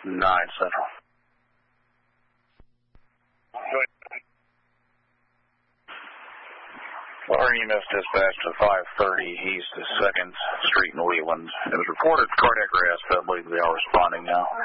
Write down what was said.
9 Central. REMS dispatch to 530 East 2nd Street in Wheeland. It was reported cardiac arrest. I believe they are responding now.